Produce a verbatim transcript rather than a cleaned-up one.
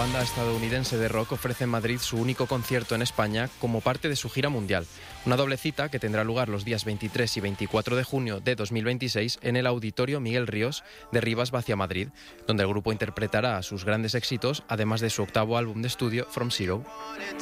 banda estadounidense de rock ofrece en Madrid su único concierto en España como parte de su gira mundial. Una doble cita que tendrá lugar los días veintitrés y veinticuatro de junio de dos mil veintiséis en el Auditorio Miguel Ríos de Rivas Vacia Madrid, donde el grupo interpretará sus grandes éxitos, además de su octavo álbum de estudio, From Zero.